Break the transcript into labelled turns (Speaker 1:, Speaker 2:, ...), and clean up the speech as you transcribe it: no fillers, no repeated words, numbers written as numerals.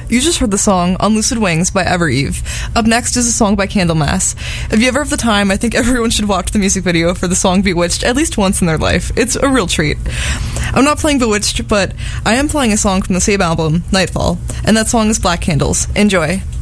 Speaker 1: You just heard the song On Lucid Wings by Evereve. Up next is a song by Candlemass. If you ever have the time, I think everyone should watch the music video for the song Bewitched at least once in their life. It's a real treat. I'm not playing Bewitched, but I am playing a song from the same album, Nightfall, and that song is Black Candles. Enjoy.